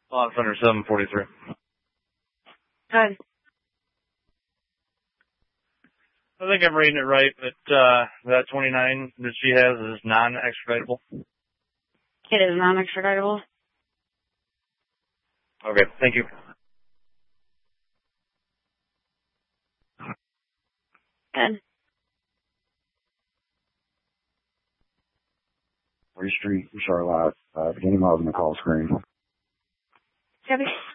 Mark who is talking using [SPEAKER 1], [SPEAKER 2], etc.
[SPEAKER 1] Lots under 743.
[SPEAKER 2] Good.
[SPEAKER 1] I think I'm reading it right, but that 29 that she has is non-extraditable.
[SPEAKER 2] It is non-extraditable.
[SPEAKER 1] Okay, thank you.
[SPEAKER 2] Good.
[SPEAKER 3] 3 Street, Charlotte, beginning of the call screen.
[SPEAKER 2] Copy.